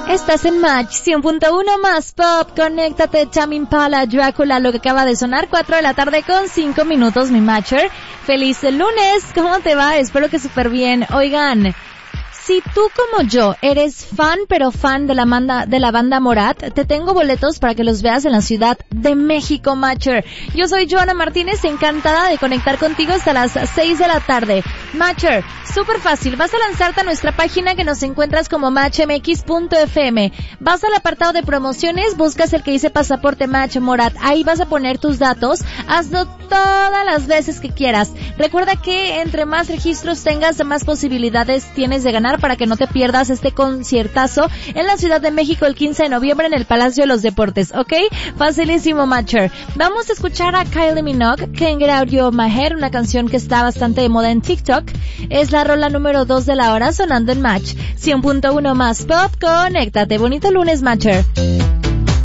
Estás en Match 100.1 más pop. Conéctate, Tame Impala, Drácula, lo que acaba de sonar, 4 de la tarde con 5 minutos, mi matcher. Feliz lunes, ¿cómo te va? Espero que súper bien. Oigan, si tú como yo eres fan, pero fan de la banda Morat, te tengo boletos para que los veas en la Ciudad de México, Matcher. Yo soy Joana Martínez, encantada de conectar contigo hasta las 6 de la tarde. Matcher, súper fácil, vas a lanzarte a nuestra página que nos encuentras como matchmx.fm. Vas al apartado de promociones, buscas el que dice Pasaporte Match Morat, ahí vas a poner tus datos, hazlo todas las veces que quieras. Recuerda que entre más registros tengas, más posibilidades tienes de ganar para que no te pierdas este conciertazo en la Ciudad de México el 15 de noviembre en el Palacio de los Deportes, ¿ok? Facilísimo, Matcher. Vamos a escuchar a Kylie Minogue, Can't Get Out Your My Head, una canción que está bastante de moda en TikTok. Es la rola número 2 de la hora sonando en Match 100.1 más pop. Conéctate. Bonito lunes, Matcher.